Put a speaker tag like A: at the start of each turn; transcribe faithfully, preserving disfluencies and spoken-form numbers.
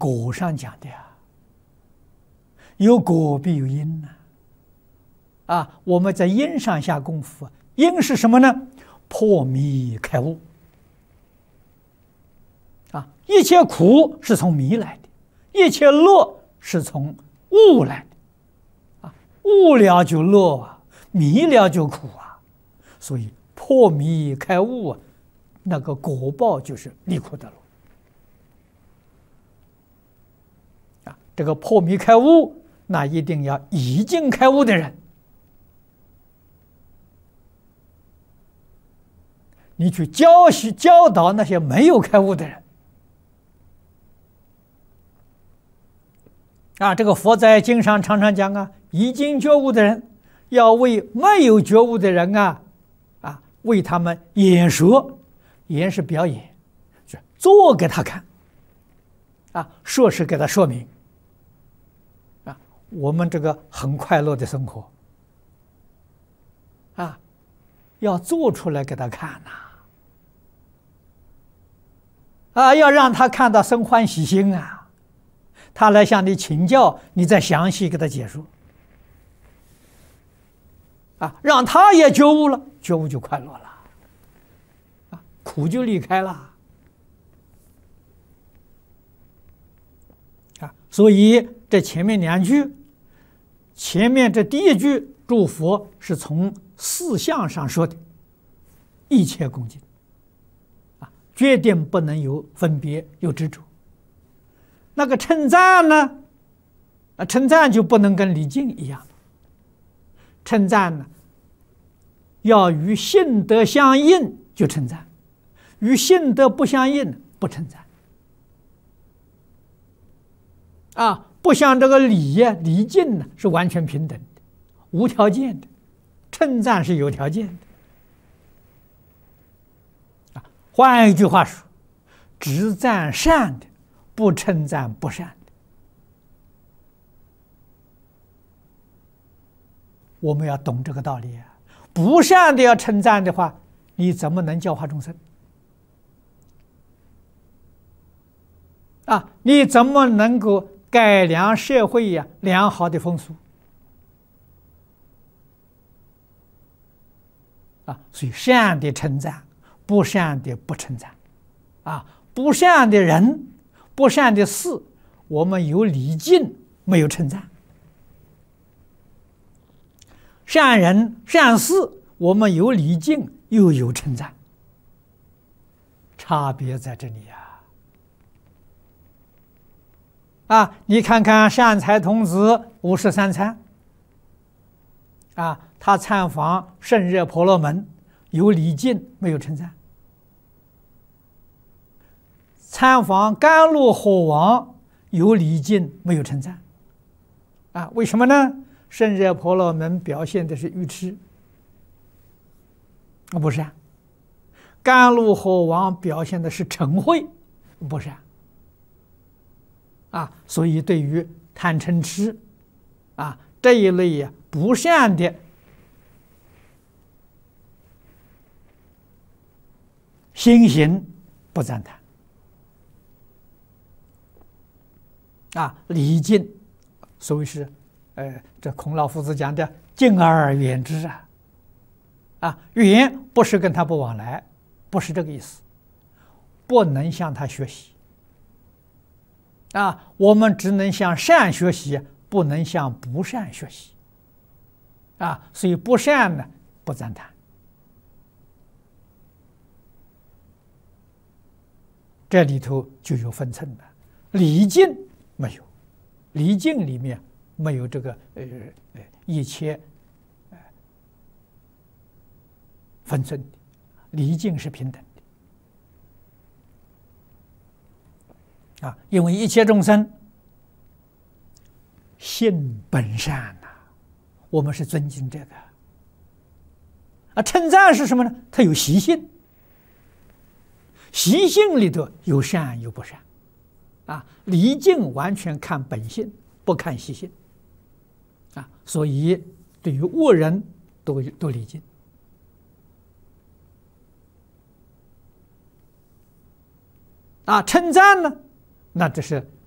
A: 果上讲的呀，有果必有因呐。啊，我们在因上下功夫，因是什么呢？破迷开悟。啊，一切苦是从迷来的，一切乐是从悟来的。啊，悟了就乐啊，迷了就苦啊。所以破迷开悟啊，那个果报就是离苦得乐。啊，这个破迷开悟，那一定要已经开悟的人。你去教习教导那些没有开悟的人，啊，这个佛在经上常常讲啊，已经觉悟的人要为没有觉悟的人啊，啊，为他们演说，演是表演，是做给他看，啊，说是给他说明，啊，我们这个很快乐的生活，啊，要做出来给他看呐。啊，要让他看到生欢喜心啊，他来向你请教，你再详细给他解说，啊，让他也觉悟了，觉悟就快乐了，啊，苦就离开了，啊，所以这前面两句，前面这第一句祝福是从四相上说的，一切恭敬。决定不能有分别有执着。那个称赞呢？啊，称赞就不能跟礼敬一样。称赞呢，要与性德相应就称赞，与性德不相应不称赞。啊，不像这个礼呀、礼敬呢是完全平等的，无条件的，称赞是有条件的。换一句话说，只赞善的，不称赞不善的。我们要懂这个道理啊！不善的要称赞的话，你怎么能教化众生？啊，你怎么能够改良社会呀、啊、良好的风俗？啊，所以善的称赞。不善的不称赞，啊，不善的人，不善的事，我们有礼敬，没有称赞；善人善事，我们有礼敬，又有称赞。差别在这里呀！啊，你看看善财童子五十三参，啊，他参访圣热婆罗门，有礼敬，没有称赞。参访甘露火王有礼敬，没有称赞，啊，为什么呢？圣热婆罗门表现的是愚痴，不善；甘露火王表现的是嗔恚，不善。啊，所以对于贪嗔痴，啊这一类呀不善的心行不赞叹。啊，礼敬，所谓是，呃，这孔老夫子讲的“敬而远之”啊，啊，远不是跟他不往来，不是这个意思，不能向他学习。啊，我们只能向善学习，不能向不善学习。啊，所以不善呢，不赞叹。这里头就有分寸了，礼敬。没有，礼敬里面没有这个呃呃一切呃分寸的，礼敬是平等的啊，因为一切众生性本善呐、啊，我们是尊敬这个啊。称赞是什么呢？它有习性，习性里头有善有不善。啊，礼敬完全看本性，不看习性，啊，所以对于恶人都都礼敬。啊，称赞呢，那这是